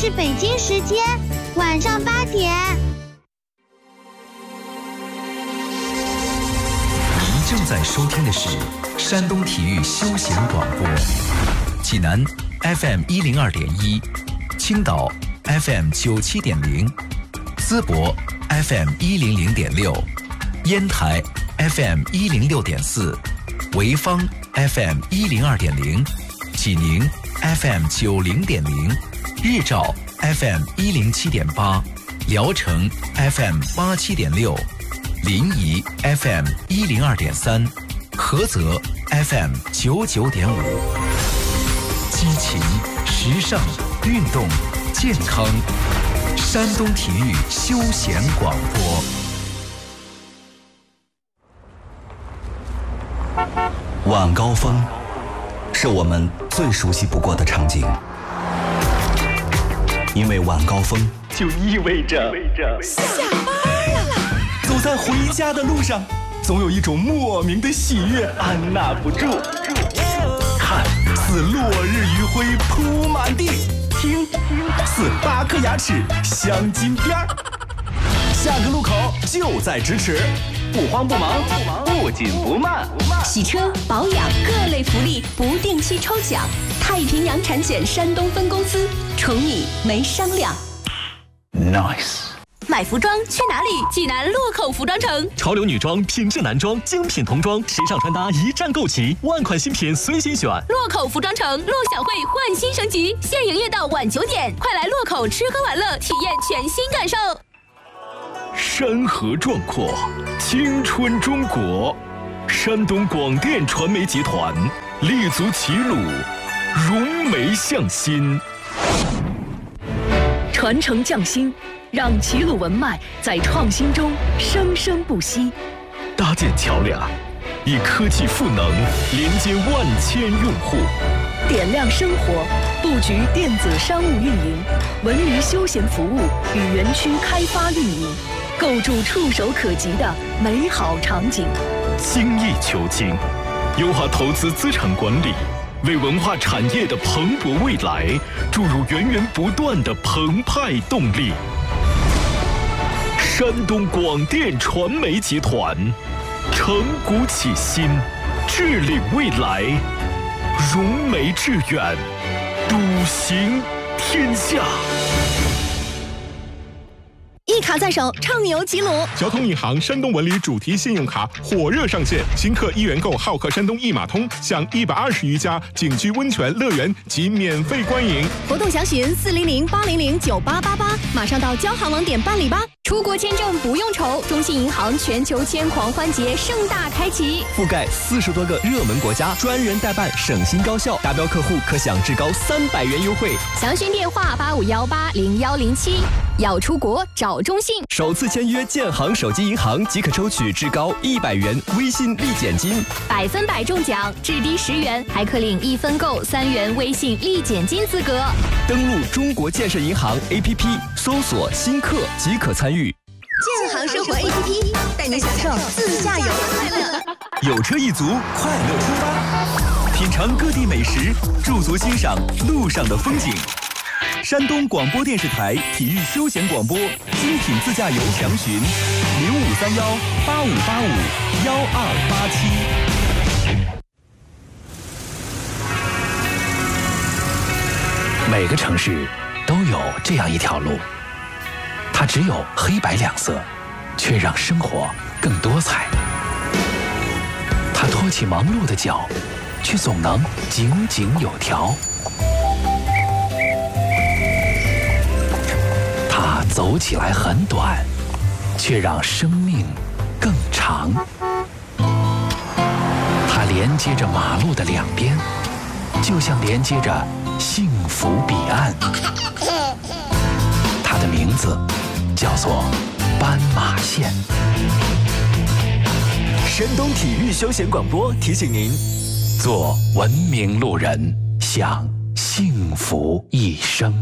是北京时间晚上8点。 您正在收听的是山东体育休闲广播，济南 FM 102.1，青岛 FM 97.0，淄博 FM 100.6，烟台 FM 106.4，潍坊 FM 102.0，济宁 FM 90.0，日照 FM 107.8，聊城 FM 87.6，临沂 FM 102.3，菏泽 FM 99.5。激情、时尚、运动、健康，山东体育休闲广播。 晚高峰是我们最熟悉不过的场景，因为晚高峰就意味着下班了。 走在回家的路上，总有一种莫名的喜悦按捺不住。看似落日余晖铺满地，听似8颗牙齿镶金边儿。下个路口就在咫尺，不慌不忙，不紧不慢。 洗车保养各类福利不定期抽奖，太平洋产险山东分公司，宠你没商量。 Nice。 买服装去哪里？济南洛口服装城， 潮流女装、品质男装、精品童装，时尚穿搭一站购齐，万款新品随心选。 洛口服装城陆小慧焕新升级，现营业到晚9点，快来洛口吃喝玩乐，体验全新感受。 山河壮阔，青春中国。山东广电传媒集团立足齐鲁，融媒向心， 传承匠心，让齐鲁文脉在创新中生生不息。 搭建桥梁，以科技赋能连接万千用户， 点亮生活，布局电子商务运营、文娱休闲服务与园区开发运营，构筑触手可及的美好场景。 精益求精，优化投资资产管理，为文化产业的蓬勃未来注入源源不断的澎湃动力。山东广电传媒集团，承古启新，致力未来，融媒致远，笃行天下。 一卡在手，畅游齐鲁。 交通银行山东文旅主题信用卡火热上线，新客1元购好客山东一码通，享120余家景区温泉乐园及免费观影。 活动详询400-800-9888，马上到交行网点办理吧。出国签证不用愁，中信银行全球签狂欢节盛大开启， 覆盖40多个热门国家，专人代办，省心高效，达标客户可享至高300元优惠。 详询电话85180107。要出国找中信， 首次签约建行手机银行即可抽取至高100元微信立减金 ，100%中奖，至低10元，还可领1分购3元微信立减金资格。 登录中国建设银行 APP， 搜索新客即可参与。 建行生活 APP 带你享受自驾游的快乐。 有车一族，快乐出发，品尝各地美食，驻足欣赏路上的风景。山东广播电视台体育休闲广播，精品自驾游详询0531-8585-1287。 每个城市都有这样一条路，它只有黑白两色，却让生活更多彩。它托起忙碌的脚，却总能井井有条。它走起来很短，却让生命更长。它连接着马路的两边，就像连接着幸福彼岸。它的名字叫做斑马线。 山东体育休闲广播提醒您： 做文明路人，享幸福一生。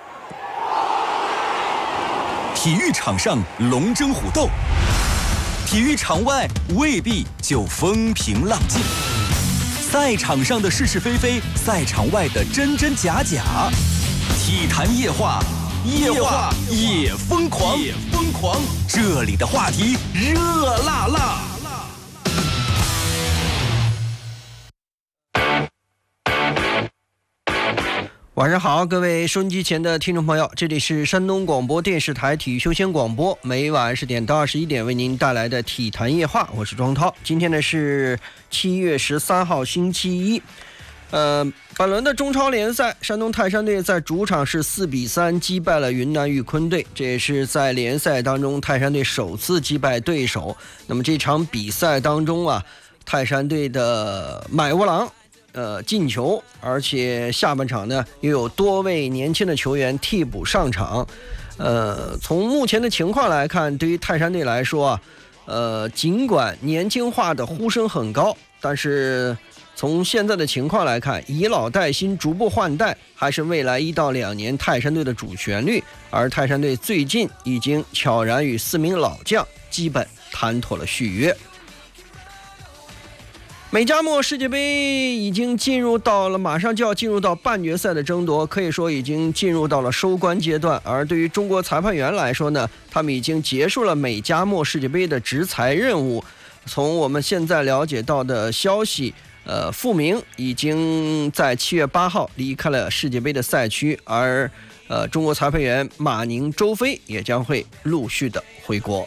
体育场上龙争虎斗，体育场外未必就风平浪静。赛场上的是是非非，赛场外的真真假假。 体坛夜话，夜话也疯狂，也疯狂。这里的话题热辣辣。 晚上好，各位收音机前的听众朋友，这里是山东广播电视台体育休闲广播，每晚10点到21点为您带来的体坛夜话，我是庄涛。今天呢是7月13号星期一，本轮的中超联赛，山东泰山队在主场是4-3击败了云南玉坤队，这也是在联赛当中泰山队首次击败对手。那么这场比赛当中啊，泰山队的买乌郎进球，而且下半场呢又有多位年轻的球员替补上场。从目前的情况来看，对于泰山队来说啊，尽管年轻化的呼声很高，但是从现在的情况来看，以老带新，逐步换代，还是未来1到2年泰山队的主旋律。而泰山队最近已经悄然与4名老将基本谈妥了续约。美加墨世界杯已经马上就要进入到半决赛的争夺，可以说已经进入到了收官阶段。而对于中国裁判员来说呢，他们已经结束了美加墨世界杯的执裁任务。从我们现在了解到的消息，傅明已经在7月8号离开了世界杯的赛区，而中国裁判员马宁、周飞也将会陆续的回国。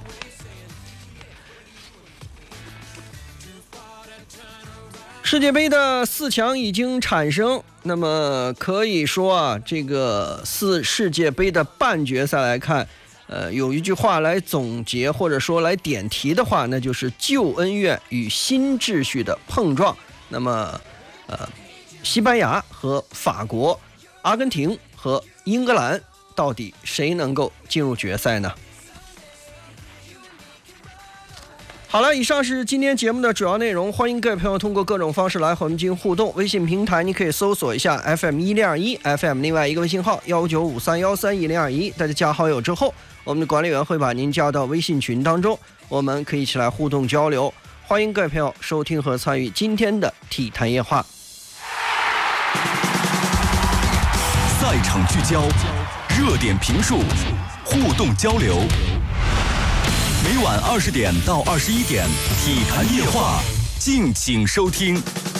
世界杯的4强已经产生，那么可以说啊，这个世界杯的半决赛来看，有一句话来总结或者说来点题的话，那就是旧恩怨与新秩序的碰撞。那么西班牙和法国、阿根廷和英格兰，到底谁能够进入决赛呢？好了，以上是今天节目的主要内容，欢迎各位朋友通过各种方式来和我们进行互动。微信平台你可以搜索一下 FM1021 FM 另外一个微信号19531311021，大家加好友之后，我们的管理员会把您加到微信群当中，我们可以一起来互动交流。欢迎各位朋友收听和参与今天的体坛夜话。 赛场聚焦，热点评述，互动交流。每晚20点到21点，体坛夜话，敬请收听。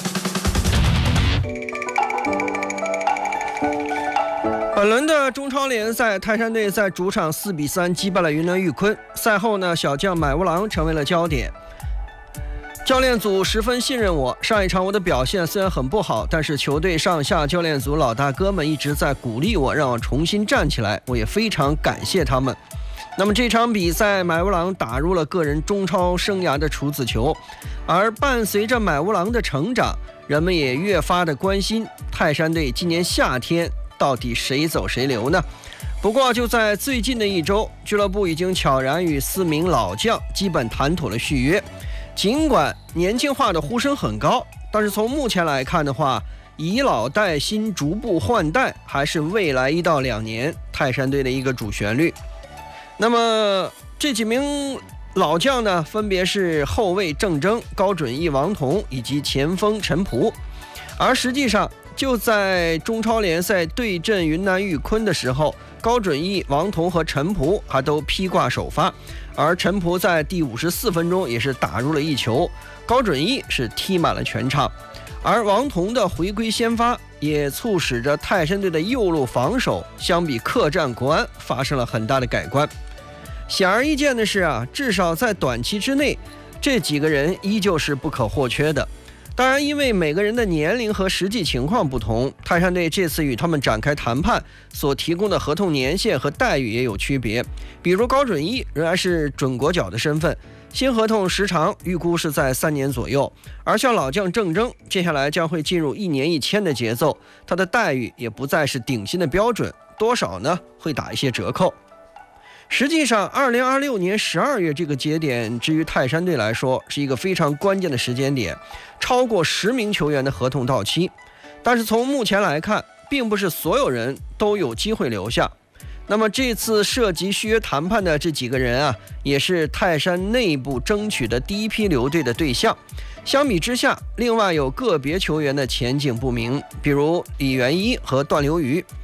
本轮的中超联赛，泰山队在主场4-3击败了云南玉坤。赛后呢，小将买乌郎成为了焦点。教练组十分信任我，上一场我的表现虽然很不好，但是球队上下教练组老大哥们一直在鼓励我，让我重新站起来，我也非常感谢他们。那么这场比赛，买乌郎打入了个人中超生涯的处子球，而伴随着买乌郎的成长，人们也越发的关心泰山队今年夏天到底谁走谁留呢？不过就在最近的一周，俱乐部已经悄然与4名老将基本谈妥了续约。尽管年轻化的呼声很高，但是从目前来看的话，以老带新，逐步换代，还是未来1到2年泰山队的一个主旋律。那么这几名老将呢，分别是后卫郑铮、高准翼、王彤以及前锋陈璞。而实际上就在中超联赛对阵云南玉坤的时候，高准翼、王彤和陈璞还都披挂首发，而陈璞在第54分钟也是打入了1球，高准翼是踢满了全场。而王彤的回归先发也促使着泰山队的右路防守相比客战国安发生了很大的改观。显而易见的是啊，至少在短期之内，这几个人依旧是不可或缺的。当然，因为每个人的年龄和实际情况不同，泰山队这次与他们展开谈判所提供的合同年限和待遇也有区别。比如高准翼仍然是准国脚的身份，新合同时长预估是在3年左右，而像老将郑铮接下来将会进入1年1签的节奏，他的待遇也不再是顶薪的标准，多少呢会打一些折扣。实际上2026年12月这个节点，至于泰山队来说是一个非常关键的时间点，超过10名球员的合同到期，但是从目前来看，并不是所有人都有机会留下。那么这次涉及续约谈判的这几个人啊，也是泰山内部争取的第一批留队的对象。相比之下，另外有个别球员的前景不明，比如李元一和段流鱼。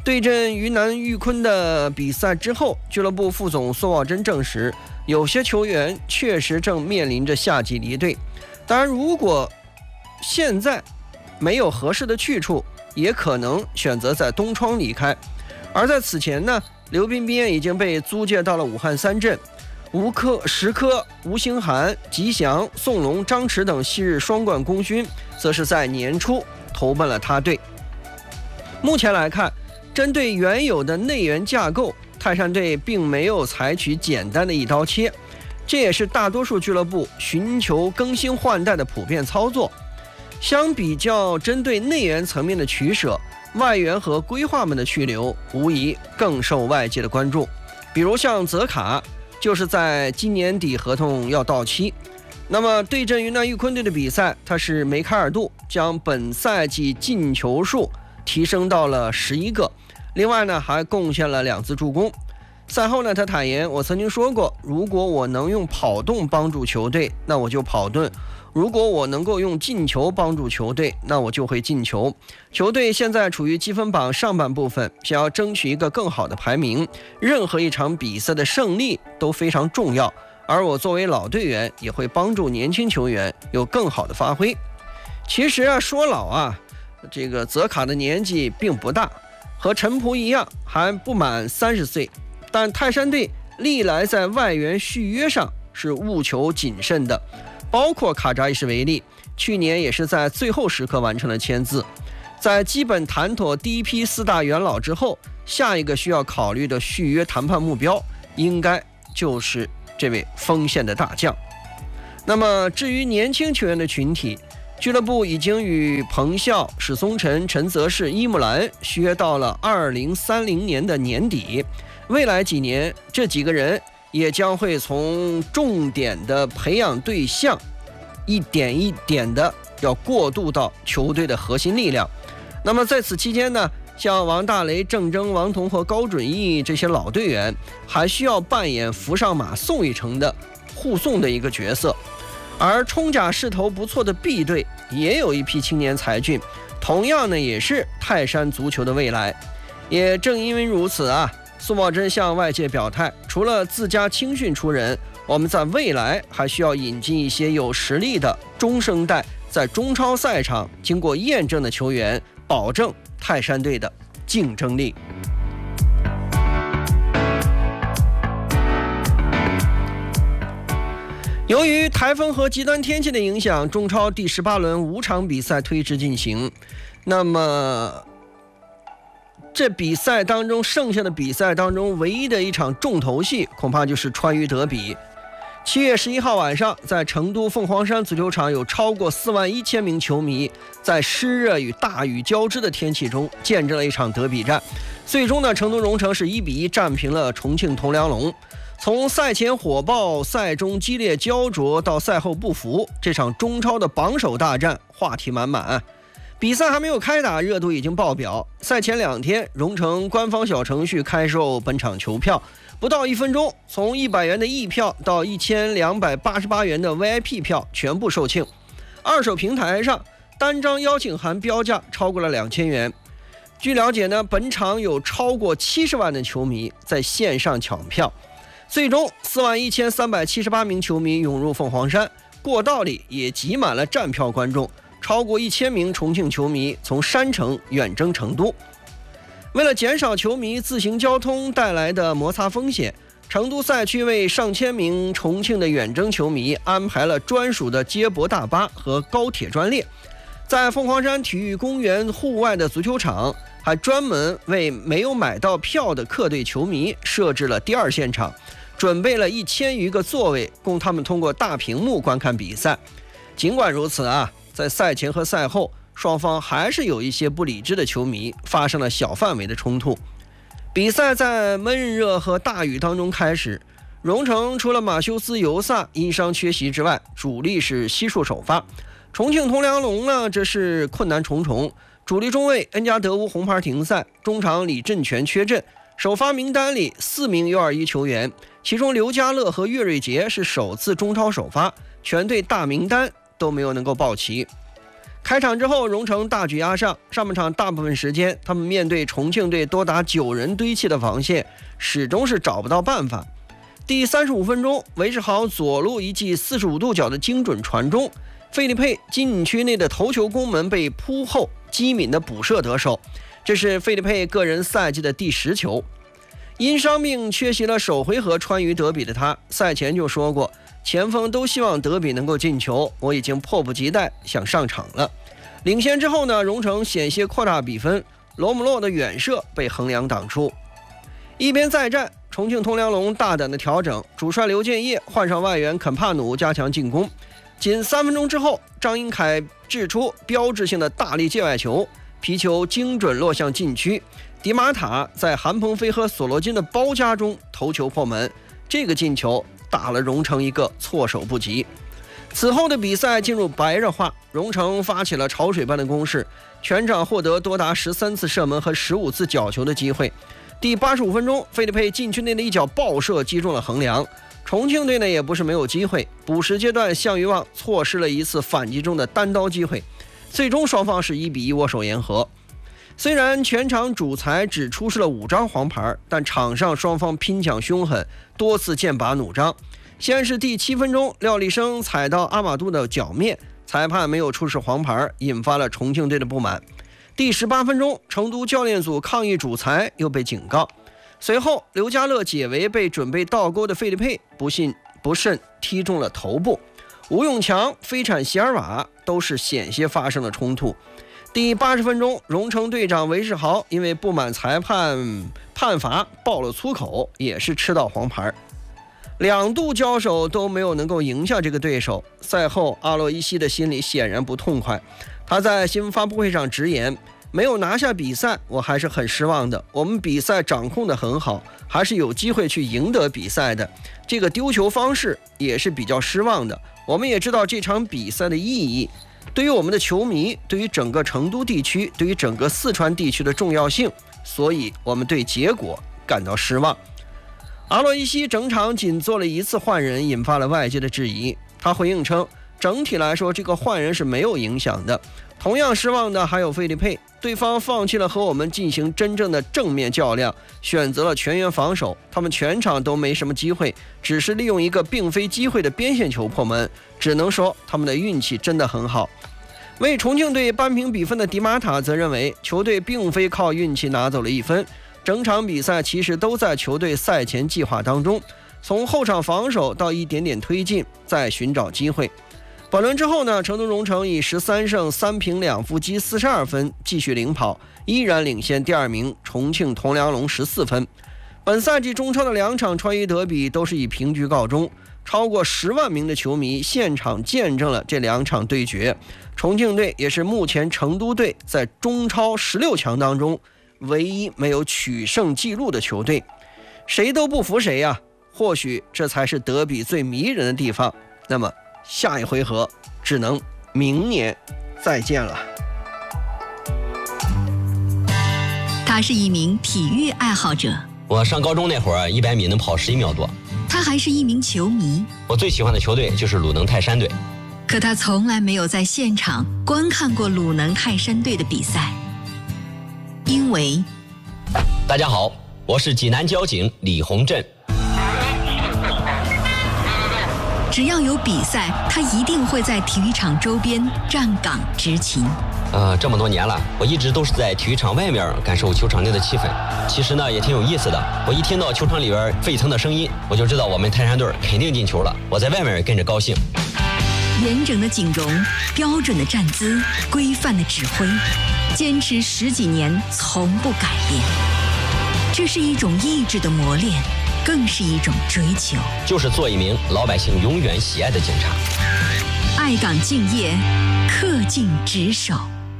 对阵云南玉坤的比赛之后，俱乐部副总苏茂贞证实，有些球员确实正面临着夏季离队。当然，如果现在没有合适的去处，也可能选择在冬窗离开。而在此前呢，刘彬彬已经被租借到了武汉三镇，石科、吴兴涵、吉祥、宋龙、张弛等昔日双冠功勋，则是在年初投奔了他队。目前来看，针对原有的内援架构，泰山队并没有采取简单的一刀切，这也是大多数俱乐部寻求更新换代的普遍操作。相比较针对内援层面的取舍，外援和规划们的去留无疑更受外界的关注。比如像泽卡，就是在今年底合同要到期。那么对阵云南玉坤队的比赛，他是梅开二度，将本赛季进球数提升到了11个，另外呢还贡献了2次助攻。赛后呢，他坦言，我曾经说过，如果我能用跑动帮助球队，那我就跑动；如果我能够用进球帮助球队，那我就会进球。球队现在处于积分榜上半部分，想要争取一个更好的排名，任何一场比赛的胜利都非常重要，而我作为老队员也会帮助年轻球员有更好的发挥。其实啊，说老啊，这个泽卡的年纪并不大，和陈璞一样还不满30岁，但泰山队历来在外援续约上是务求谨慎的，包括卡扎伊什维利，去年也是在最后时刻完成了签字。在基本谈妥第一批4大元老之后，下一个需要考虑的续约谈判目标应该就是这位锋线的大将。那么至于年轻球员的群体，俱乐部已经与彭笑、史松辰、陈泽世、伊木兰续约到了2030年的年底。未来几年，这几个人也将会从重点的培养对象，一点一点的要过渡到球队的核心力量。那么在此期间呢，像王大雷、郑铮、王彤和高准翼这些老队员，还需要扮演扶上马送一程的护送的一个角色。而冲甲势头不错的 B 队也有一批青年才俊，同样呢也是泰山足球的未来。也正因为如此啊，苏茂贞向外界表态，除了自家青训出人，我们在未来还需要引进一些有实力的中生代，在中超赛场经过验证的球员，保证泰山队的竞争力。由于台风和极端天气的影响，中超第18轮5场比赛推迟进行。那么这比赛当中，剩下的比赛当中唯一的一场重头戏，恐怕就是川渝德比。7月11号晚上，在成都凤凰山足球场，有超过41000名球迷在湿热与大雨交织的天气中，见证了一场德比战。最终呢，成都蓉城是1-1战平了重庆铜梁龙。从赛前火爆，赛中激烈焦灼，到赛后不服，这场中超的榜首大战话题满满。比赛还没有开打，热度已经爆表。赛前2天，蓉城官方小程序开售本场球票，不到1分钟，从100元的E票到1288元的 VIP 票全部售罄。二手平台上单张邀请函标价超过了2000元。据了解呢，本场有超过70万的球迷在线上抢票。最终41378名球迷涌入凤凰山，过道里也挤满了站票观众，超过1000名重庆球迷从山城远征成都。为了减少球迷自行交通带来的摩擦风险，成都赛区为上千名重庆的远征球迷安排了专属的接驳大巴和高铁专列。在凤凰山体育公园户外的足球场，还专门为没有买到票的客队球迷设置了第二现场，准备了1000余个座位，供他们通过大屏幕观看比赛。尽管如此啊，在赛前和赛后，双方还是有一些不理智的球迷发生了小范围的冲突。比赛在闷热和大雨当中开始，蓉城除了马修斯、尤萨因伤缺席之外，主力是悉数首发。重庆铜梁龙呢，这是困难重重，主力中卫恩加德乌红牌停赛，中场李振权缺阵。首发名单里4名 U21 球员，其中刘家乐和岳瑞杰是首次中超首发，全队大名单都没有能够报齐。 开场之后，荣成大举压上，上半场大部分时间，他们面对重庆队多达9人堆砌的防线，始终是找不到办法。第35分钟，韦世豪左路一记45度角的精准传中，费利佩禁区内的头球攻门被扑后机敏的补射得手，这是费利佩个人赛季的第10球。因伤病缺席了首回合川渝德比的他，赛前就说过，前锋都希望德比能够进球，我已经迫不及待想上场了。领先之后呢，荣成险些扩大比分，罗姆洛的远射被横梁挡出。一边再战，重庆通梁龙大胆的调整，主帅刘建业换上外援肯帕努加强进攻。仅3分钟之后，张英凯掷出标志性的大力界外球，皮球精准落向禁区，迪马塔在韩鹏飞和索罗金的包夹中头球破门，这个进球打了荣成一个措手不及。此后的比赛进入白热化，荣成发起了潮水般的攻势，全场获得多达13次射门和15次角球的机会。第85分钟，费利佩禁区内的一脚爆射击中了横梁。重庆队呢也不是没有机会，补时阶段项羽旺错失了一次反击中的单刀机会，最终双方是1比1握手言和。虽然全场主裁只出示了5张黄牌，但场上双方拼抢凶狠，多次剑拔弩张。先是第7分钟，廖立生踩到阿马杜的脚面，裁判没有出示黄牌，引发了重庆队的不满。第18分钟，成都教练组抗议主裁，又被警告。随后刘家乐解围被准备倒钩的费利佩不慎踢中了头部，吴永强飞铲席尔瓦都是险些发生了冲突。第80分钟，荣成队长韦世豪因为不满裁判判罚爆了粗口，也是吃到黄牌。2度交手都没有能够赢下这个对手。赛后阿洛伊西的心里显然不痛快，他在新闻发布会上直言，没有拿下比赛，我还是很失望的。我们比赛掌控得很好，还是有机会去赢得比赛的。这个丢球方式也是比较失望的。我们也知道这场比赛的意义，对于我们的球迷，对于整个成都地区，对于整个四川地区的重要性，所以我们对结果感到失望。阿洛伊西整场仅做了1次换人，引发了外界的质疑。他回应称，整体来说这个换人是没有影响的。同样失望的还有费利佩，对方放弃了和我们进行真正的正面较量，选择了全员防守，他们全场都没什么机会，只是利用一个并非机会的边线球破门，只能说他们的运气真的很好。为重庆队扳平比分的迪马塔则认为，球队并非靠运气拿走了1分，整场比赛其实都在球队赛前计划当中，从后场防守到一点点推进，再寻找机会。本轮之后呢，成都荣成以13胜3平2负积42分继续领跑，依然领先第2名重庆同梁龙14分。本赛季中超的2场川渝德比都是以平局告终，超过10万名的球迷现场见证了这2场对决。重庆队也是目前成都队在中超16强当中唯一没有取胜记录的球队，谁都不服谁呀，或许这才是德比最迷人的地方。那么下一回合只能明年再见了。 他是一名体育爱好者， 我上高中那会儿100米能跑11秒多。 他还是一名球迷， 我最喜欢的球队就是鲁能泰山队， 可他从来没有在现场观看过鲁能泰山队的比赛，因为大家好，我是济南交警李洪振。 只要有比赛，他一定会在体育场周边站岗执勤。 这么多年了，我一直都是在体育场外面感受球场内的气氛。其实呢，也挺有意思的。我一听到球场里边沸腾的声音，我就知道我们泰山队肯定进球了。我在外面跟着高兴。 严整的警容，标准的站姿，规范的指挥，坚持10几年，从不改变。这是一种意志的磨练，更是一种追求， 就是做一名老百姓永远喜爱的警察。 爱岗敬业，恪尽职守。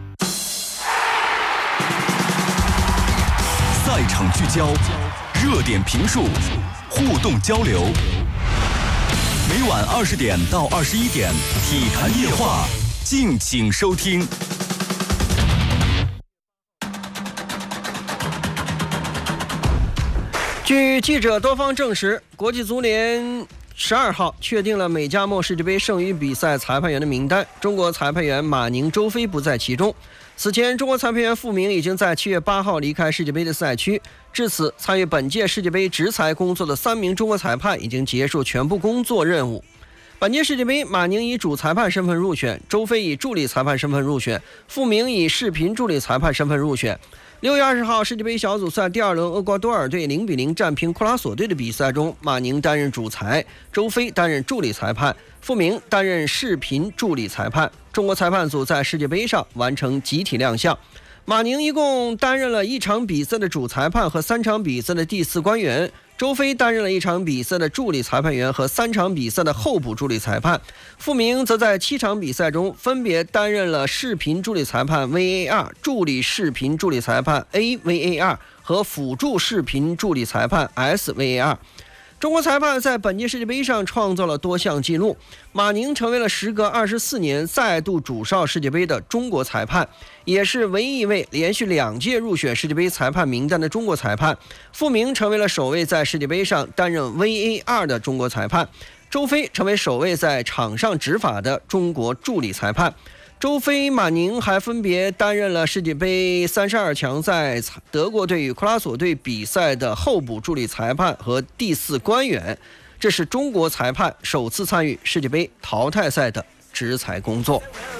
赛场聚焦，热点评述，互动交流。每晚20点到21点，体坛夜话，敬请收听。 据记者多方证实，国际足联 12号确定了美加墨世界杯剩余比赛裁判员的名单，中国裁判员马宁、周飞不在其中。此前，中国裁判员傅明已经在7月8号离开世界杯的赛区。至此，参与本届世界杯执裁工作的3名中国裁判已经结束全部工作任务。本届世界杯，马宁以主裁判身份入选，周飞以助理裁判身份入选，傅明以视频助理裁判身份入选。6月20号，世界杯小组赛第2轮，厄瓜多尔队0比0战平库拉索队的比赛中，马宁担任主裁，周飞担任助理裁判，傅明担任视频助理裁判。中国裁判组在世界杯上完成集体亮相。马宁一共担任了1场比赛的主裁判和3场比赛的第4官员，周飞担任了1场比赛的助理裁判员和3场比赛的候补助理裁判，傅明则在7场比赛中分别担任了视频助理裁判 VAR、 助理视频助理裁判 AVAR 和辅助视频助理裁判 SVAR。中国裁判在本届世界杯上创造了多项纪录，马宁成为了时隔24年再度主哨世界杯的中国裁判，也是唯一一位连续2届入选世界杯裁判名单的中国裁判。傅明成为了首位在世界杯上担任 VAR 的中国裁判，周飞成为首位在场上执法的中国助理裁判。周飞、马宁还分别担任了世界杯32强赛德国队与库拉索队比赛的候补助理裁判和第4官员。这是中国裁判首次参与世界杯淘汰赛的执裁工作。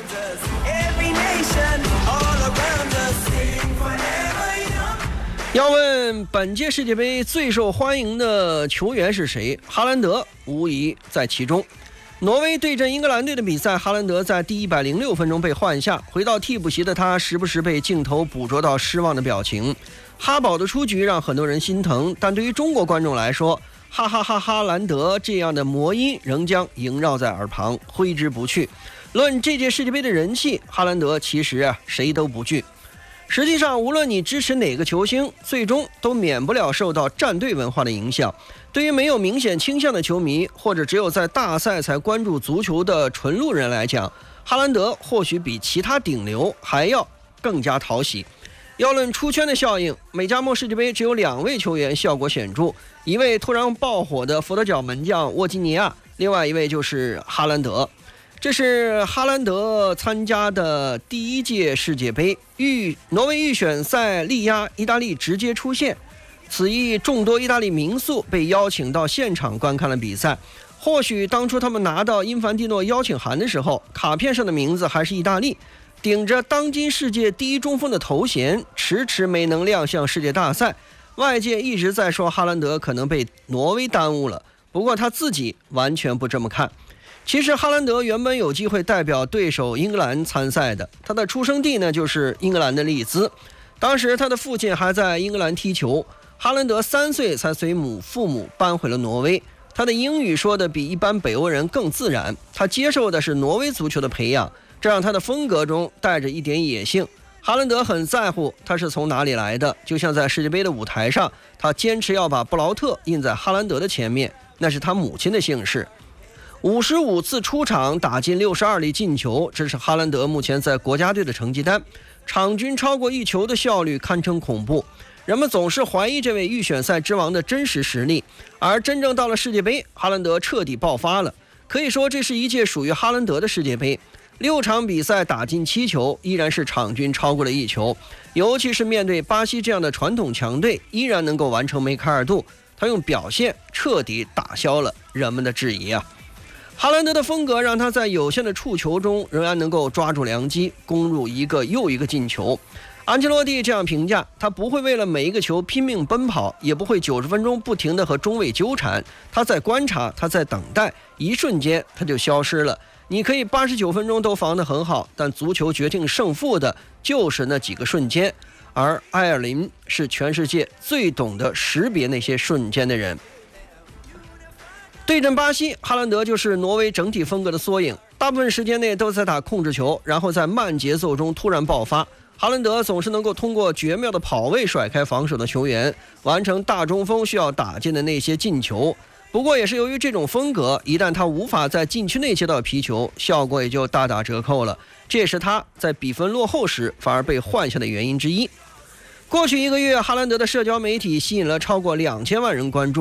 要问本届世界杯最受欢迎的球员是谁？哈兰德无疑在其中。挪威对阵英格兰队的比赛，哈兰德在第106分钟被换下，回到替补席的他时不时被镜头捕捉到失望的表情。哈宝的出局让很多人心疼，但对于中国观众来说，哈哈哈哈兰德这样的魔音仍将萦绕在耳旁，挥之不去。论这届世界杯的人气，哈兰德其实谁都不惧。实际上，无论你支持哪个球星，最终都免不了受到战队文化的影响。对于没有明显倾向的球迷，或者只有在大赛才关注足球的纯路人来讲，哈兰德或许比其他顶流还要更加讨喜。要论出圈的效应，美加墨世界杯只有2位球员效果显著，一位突然爆火的佛得角门将沃基尼亚，另外一位就是哈兰德。这是哈兰德参加的第1届世界杯，挪威预选赛力压意大利直接出线。此役众多意大利名宿被邀请到现场观看了比赛。或许当初他们拿到因凡蒂诺邀请函的时候，卡片上的名字还是意大利，顶着当今世界第1中锋的头衔，迟迟没能亮相世界大赛。外界一直在说哈兰德可能被挪威耽误了，不过他自己完全不这么看。其实哈兰德原本有机会代表对手英格兰参赛的，他的出生地呢就是英格兰的利兹，当时他的父亲还在英格兰踢球。哈兰德3岁才随父母搬回了挪威，他的英语说的比一般北欧人更自然，他接受的是挪威足球的培养，这让他的风格中带着一点野性。哈兰德很在乎他是从哪里来的，就像在世界杯的舞台上，他坚持要把布劳特印在哈兰德的前面，那是他母亲的姓氏。55次出场打进62粒进球，这是哈兰德目前在国家队的成绩单，场均超过1球的效率堪称恐怖。人们总是怀疑这位预选赛之王的真实实力，而真正到了世界杯，哈兰德彻底爆发了。可以说这是一届属于哈兰德的世界杯，6场比赛打进7球，依然是场均超过了1球，尤其是面对巴西这样的传统强队，依然能够完成梅开二度。他用表现彻底打消了人们的质疑啊！哈兰德的风格让他在有限的触球中仍然能够抓住良机，攻入一个又一个进球。安切洛蒂这样评价，他不会为了每一个球拼命奔跑，也不会90分钟不停地和中卫纠缠，他在观察，他在等待，一瞬间他就消失了。你可以89分钟都防得很好，但足球决定胜负的就是那几个瞬间，而埃尔林是全世界最懂得识别那些瞬间的人。对阵巴西，哈兰德就是挪威整体风格的缩影，大部分时间内都在打控制球，然后在慢节奏中突然爆发。哈兰德总是能够通过绝妙的跑位甩开防守的球员，完成大中锋需要打进的那些进球。不过也是由于这种风格，一旦他无法在禁区内接到皮球，效果也就大打折扣了，这也是他在比分落后时反而被换下的原因之一。过去1个月，哈兰德的社交媒体吸引了超过2000万人关注，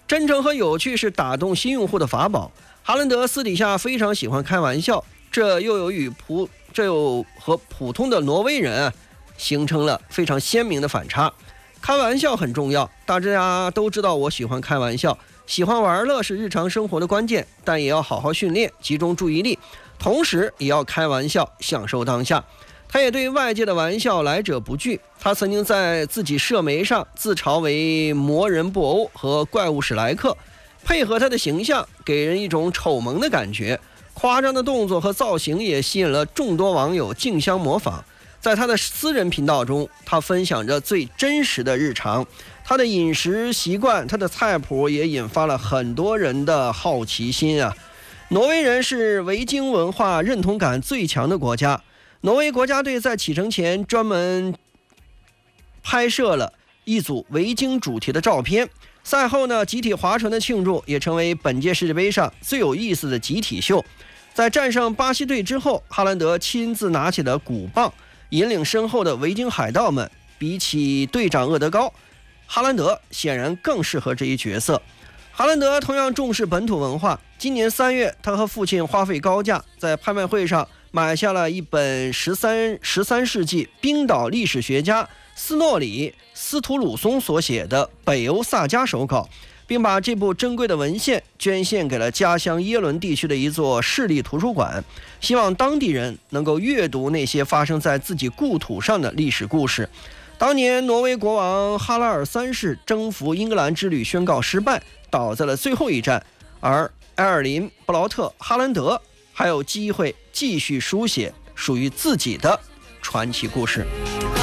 真诚和有趣是打动新用户的法宝。哈兰德私底下非常喜欢开玩笑，这又和普通的挪威人形成了非常鲜明的反差。开玩笑很重要，大家都知道我喜欢开玩笑，喜欢玩乐是日常生活的关键，但也要好好训练，集中注意力，同时也要开玩笑，享受当下。他也对外界的玩笑来者不拒，他曾经在自己社媒上自嘲为魔人布欧和怪物史莱克，配合他的形象给人一种丑萌的感觉，夸张的动作和造型也吸引了众多网友竞相模仿。在他的私人频道中，他分享着最真实的日常，他的饮食习惯，他的菜谱也引发了很多人的好奇心啊。挪威人是维京文化认同感最强的国家，挪威国家队在启程前专门拍摄了一组维京主题的照片，赛后呢，集体划船的庆祝也成为本届世界杯上最有意思的集体秀。在战胜巴西队之后，哈兰德亲自拿起了鼓棒，引领身后的维京海盗们。比起队长厄德高，哈兰德显然更适合这一角色。哈兰德同样重视本土文化，今年3月，他和父亲花费高价在拍卖会上买下了一本13世纪冰岛历史学家斯诺里·斯图鲁松所写的《北欧萨迦》手稿，并把这部珍贵的文献捐献给了家乡耶伦地区的一座市立图书馆，希望当地人能够阅读那些发生在自己故土上的历史故事。当年挪威国王哈拉尔3世征服英格兰之旅宣告失败，倒在了最后一战，而埃尔林·布劳特·哈兰德还有机会继续书写属于自己的传奇故事。